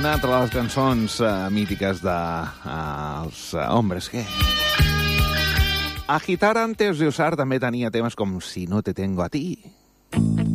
una altra de les cançons mítiques de els Hombres G. Agitar antes de usar també tenia temes com Si no te tengo a ti.